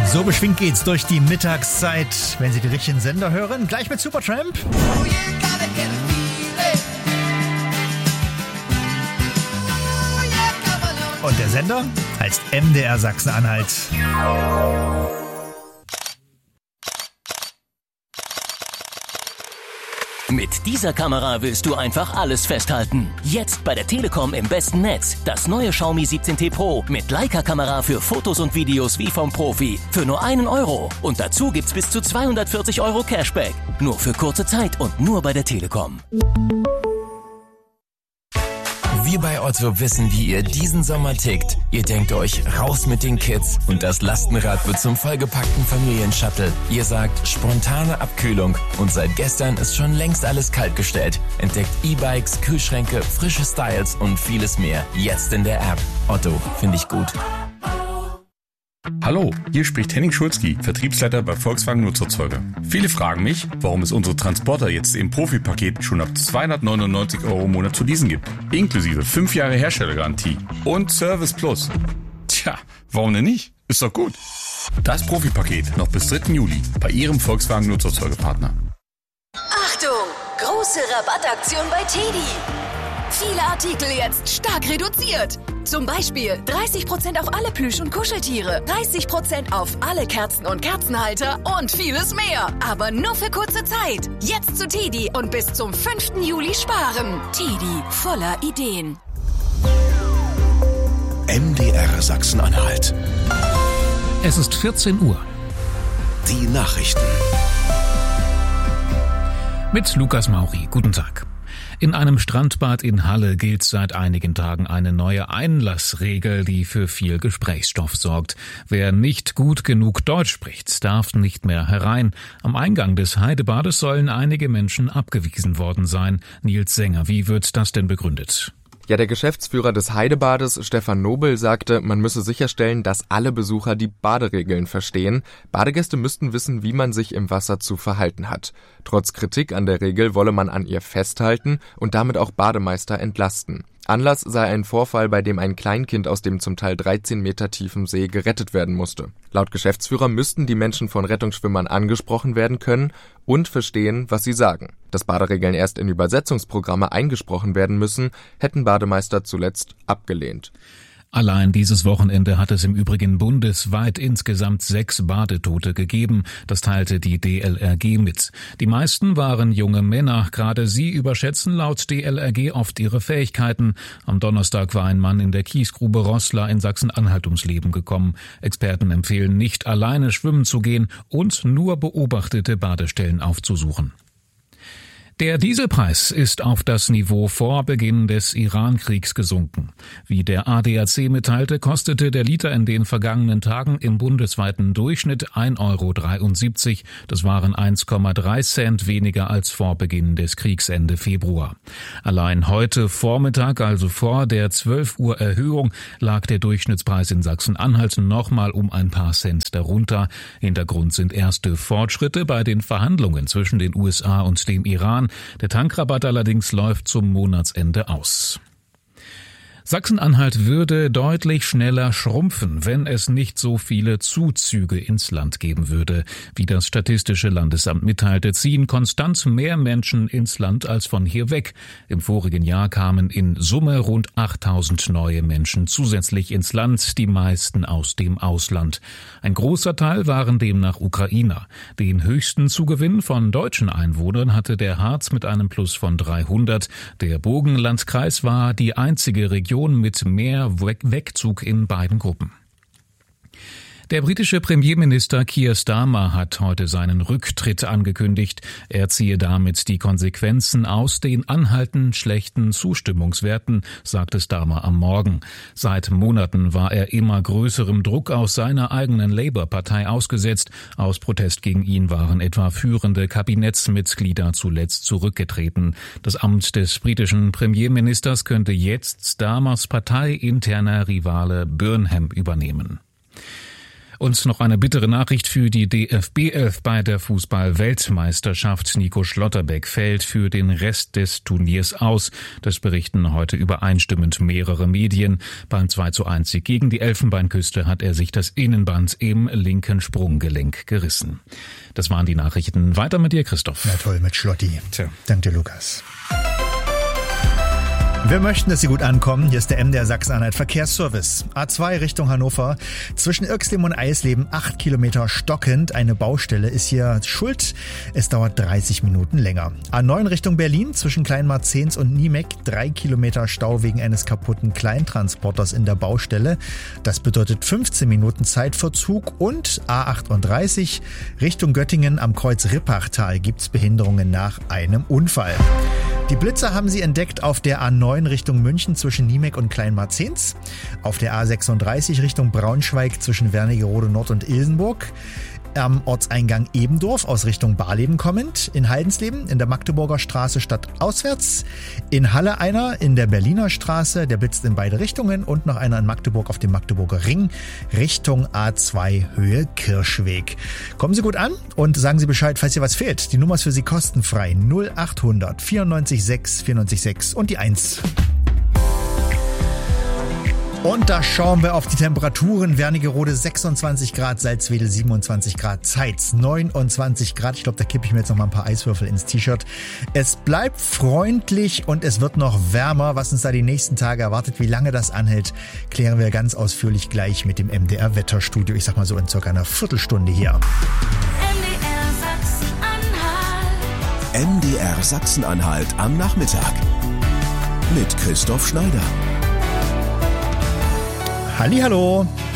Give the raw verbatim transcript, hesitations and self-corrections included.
So beschwingt geht's durch die Mittagszeit, wenn Sie die richtigen Sender hören. Gleich mit Supertramp. Und der Sender heißt M D R Sachsen-Anhalt. Mit dieser Kamera willst du einfach alles festhalten. Jetzt bei der Telekom im besten Netz. Das neue Xiaomi siebzehn T Pro mit Leica-Kamera für Fotos und Videos wie vom Profi. Für nur einen Euro. Und dazu gibt's bis zu zweihundertvierzig Euro Cashback. Nur für kurze Zeit und nur bei der Telekom. Wir bei Otto wissen, wie ihr diesen Sommer tickt. Ihr denkt euch, raus mit den Kids und das Lastenrad wird zum vollgepackten Familienshuttle. Ihr sagt, spontane Abkühlung und seit gestern ist schon längst alles kaltgestellt. Entdeckt E-Bikes, Kühlschränke, frische Styles und vieles mehr. Jetzt in der App. Otto, finde ich gut. Hallo, hier spricht Henning Schulzki, Vertriebsleiter bei Volkswagen Nutzerzeuge. Viele fragen mich, warum es unsere Transporter jetzt im Profi-Paket schon ab zweihundertneunundneunzig Euro im Monat zu leasen gibt. Inklusive fünf Jahre Herstellergarantie und Service Plus. Tja, warum denn nicht? Ist doch gut. Das Profi-Paket noch bis dritten Juli bei Ihrem Volkswagen Nutzerzeugepartner. Achtung! Große Rabattaktion bei Teddy. Viele Artikel jetzt stark reduziert. Zum Beispiel dreißig Prozent auf alle Plüsch- und Kuscheltiere, dreißig Prozent auf alle Kerzen und Kerzenhalter und vieles mehr. Aber nur für kurze Zeit. Jetzt zu Teddy und bis zum fünften Juli sparen. Teddy, voller Ideen. M D R Sachsen-Anhalt. Es ist vierzehn Uhr. Die Nachrichten. Mit Lukas Mauri. Guten Tag. In einem Strandbad in Halle gilt seit einigen Tagen eine neue Einlassregel, die für viel Gesprächsstoff sorgt. Wer nicht gut genug Deutsch spricht, darf nicht mehr herein. Am Eingang des Heidebades sollen einige Menschen abgewiesen worden sein. Nils Sänger, wie wird das denn begründet? Ja, der Geschäftsführer des Heidebades, Stefan Nobel, sagte, man müsse sicherstellen, dass alle Besucher die Baderegeln verstehen. Badegäste müssten wissen, wie man sich im Wasser zu verhalten hat. Trotz Kritik an der Regel wolle man an ihr festhalten und damit auch Bademeister entlasten. Anlass sei ein Vorfall, bei dem ein Kleinkind aus dem zum Teil dreizehn Meter tiefen See gerettet werden musste. Laut Geschäftsführer müssten die Menschen von Rettungsschwimmern angesprochen werden können und verstehen, was sie sagen. Dass Baderegeln erst in Übersetzungsprogramme eingesprochen werden müssen, hätten Bademeister zuletzt abgelehnt. Allein dieses Wochenende hat es im Übrigen bundesweit insgesamt sechs Badetote gegeben. Das teilte die D L R G mit. Die meisten waren junge Männer. Gerade sie überschätzen laut D L R G oft ihre Fähigkeiten. Am Donnerstag war ein Mann in der Kiesgrube Roßla in Sachsen-Anhalt ums Leben gekommen. Experten empfehlen nicht alleine schwimmen zu gehen und nur beobachtete Badestellen aufzusuchen. Der Dieselpreis ist auf das Niveau vor Beginn des Iran-Kriegs gesunken. Wie der A D A C mitteilte, kostete der Liter in den vergangenen Tagen im bundesweiten Durchschnitt ein Euro dreiundsiebzig. Das waren eins Komma drei Cent weniger als vor Beginn des Kriegs Ende Februar. Allein heute Vormittag, also vor der zwölf Uhr Erhöhung, lag der Durchschnittspreis in Sachsen-Anhalt nochmal um ein paar Cent darunter. Hintergrund sind erste Fortschritte bei den Verhandlungen zwischen den U S A und dem Iran. Der Tankrabatt allerdings läuft zum Monatsende aus. Sachsen-Anhalt würde deutlich schneller schrumpfen, wenn es nicht so viele Zuzüge ins Land geben würde. Wie das Statistische Landesamt mitteilte, ziehen konstant mehr Menschen ins Land als von hier weg. Im vorigen Jahr kamen in Summe rund achttausend neue Menschen zusätzlich ins Land, die meisten aus dem Ausland. Ein großer Teil waren demnach Ukrainer. Den höchsten Zugewinn von deutschen Einwohnern hatte der Harz mit einem Plus von dreihundert. Der Burgenlandkreis war die einzige Region mit mehr Wegzug in beiden Gruppen. Der britische Premierminister Keir Starmer hat heute seinen Rücktritt angekündigt. Er ziehe damit die Konsequenzen aus den anhaltend schlechten Zustimmungswerten, sagte Starmer am Morgen. Seit Monaten war er immer größerem Druck aus seiner eigenen Labour-Partei ausgesetzt. Aus Protest gegen ihn waren etwa führende Kabinettsmitglieder zuletzt zurückgetreten. Das Amt des britischen Premierministers könnte jetzt Starmers parteiinterner Rivale Burnham übernehmen. Und noch eine bittere Nachricht für die D F B elf bei der Fußball-Weltmeisterschaft. Nico Schlotterbeck fällt für den Rest des Turniers aus. Das berichten heute übereinstimmend mehrere Medien. Beim zwei zu eins Sieg gegen die Elfenbeinküste hat er sich das Innenband im linken Sprunggelenk gerissen. Das waren die Nachrichten. Weiter mit dir, Christoph. Na toll, mit Schlotti. Tja. Danke dir, Lukas. Wir möchten, dass Sie gut ankommen. Hier ist der M D R Sachsen-Anhalt Verkehrsservice. A zwei Richtung Hannover. Zwischen Irxleben und Eisleben acht Kilometer stockend. Eine Baustelle ist hier schuld. Es dauert dreißig Minuten länger. A neun Richtung Berlin. Zwischen Kleinmarzens und Niemek. drei Kilometer Stau wegen eines kaputten Kleintransporters in der Baustelle. Das bedeutet fünfzehn Minuten Zeitverzug. Und A achtunddreißig Richtung Göttingen am Kreuz Rippachtal gibt's Behinderungen nach einem Unfall. Die Blitzer haben sie entdeckt auf der A neun Richtung München zwischen Niemek und Kleinmarzens, auf der A sechsunddreißig Richtung Braunschweig zwischen Wernigerode Nord und Ilsenburg, am Ortseingang Ebendorf aus Richtung Barleben kommend, in Haldensleben in der Magdeburger Straße stadtauswärts, in Halle einer in der Berliner Straße, der blitzt in beide Richtungen, und noch einer in Magdeburg auf dem Magdeburger Ring Richtung A zwei Höhe Kirschweg. Kommen Sie gut an und sagen Sie Bescheid, falls hier was fehlt. Die Nummer ist für Sie kostenfrei null achthundert vierundneunzig sechs vierundneunzig sechs und die eins. Und da schauen wir auf die Temperaturen. Wernigerode sechsundzwanzig Grad, Salzwedel siebenundzwanzig Grad, Zeitz neunundzwanzig Grad. Ich glaube, da kippe ich mir jetzt noch mal ein paar Eiswürfel ins T-Shirt. Es bleibt freundlich und es wird noch wärmer. Was uns da die nächsten Tage erwartet, wie lange das anhält, klären wir ganz ausführlich gleich mit dem M D R Wetterstudio. Ich sag mal so in circa einer Viertelstunde hier. M D R Sachsen-Anhalt. M D R Sachsen-Anhalt am Nachmittag. Mit Christoph Schneider. Hallihallo.